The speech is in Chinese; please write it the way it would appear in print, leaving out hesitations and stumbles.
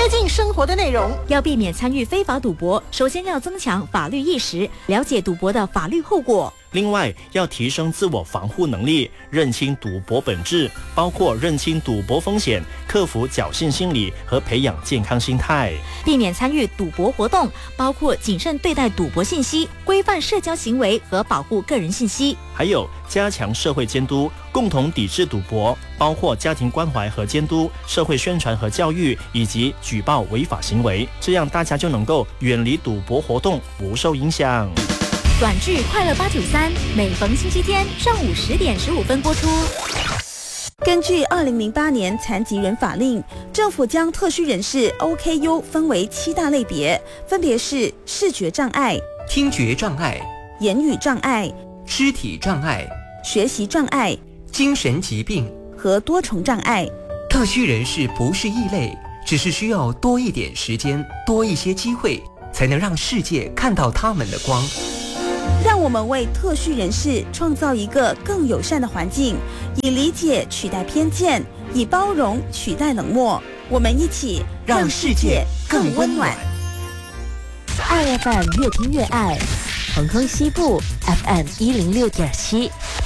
贴近生活的内容。 要避免参与非法赌博，首先要增强法律意识，了解赌博的法律后果。 另外，要提升自我防护能力，认清赌博本质，包括认清赌博风险、克服侥幸心理和培养健康心态。 避免参与赌博活动，包括谨慎对待赌博信息、规范社交行为和保护个人信息。 还有加强社会监督，共同抵制赌博，包括家庭关怀和监督、社会宣传和教育，以及举报违法行为，这样大家就能够远离赌博活动，不受影响。 短剧《快乐893》每逢星期天上午10点15分播出。 根据2008年残疾人法令，政府将特需人士 OKU 分为7大类别，分别是视觉障碍、 听觉障碍、 言语障碍、 肢体障碍、 学习障碍、 精神疾病和多重障碍。 特需人士不是异类，只是需要多一点时间，多一些机会，才能让世界看到他们的光。 让我们为特需人士创造一个更友善的环境，以理解取代偏见，以包容取代冷漠。我们一起让世界更温暖。 爱 FM 越听越爱，恒亨西部 FM106.7。